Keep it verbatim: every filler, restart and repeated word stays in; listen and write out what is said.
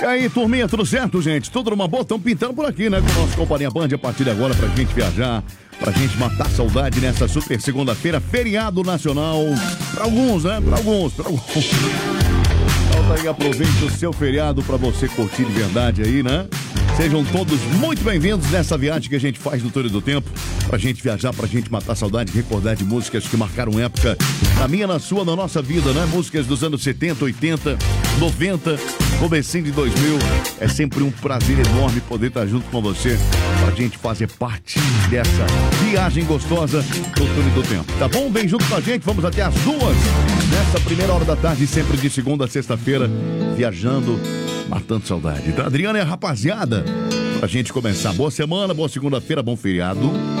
E aí, turminha, tudo certo, gente? Tudo numa boa? Estão pintando por aqui, né? Com a nossa companhia Band a partir de agora pra gente viajar, pra gente matar saudade nessa super segunda-feira, feriado nacional. Pra alguns, né? Pra alguns, pra alguns. Então aí, aproveite o seu feriado pra você curtir de verdade aí, né? Sejam todos muito bem-vindos nessa viagem que a gente faz no Túnel do Tempo, pra gente viajar, pra gente matar saudade, recordar de músicas que marcaram época na minha, na sua, na nossa vida, né? Músicas dos anos setenta, oitenta, noventa, comecinho de dois mil. É sempre um prazer enorme poder estar junto com você, pra gente fazer parte dessa viagem gostosa do Túnel do Tempo. Tá bom? Vem junto com a gente, vamos até as duas, nessa primeira hora da tarde, sempre de segunda a sexta-feira, viajando, matando saudade. Então, Adriana e a rapaziada, pra gente começar. Boa semana, boa segunda-feira, bom feriado.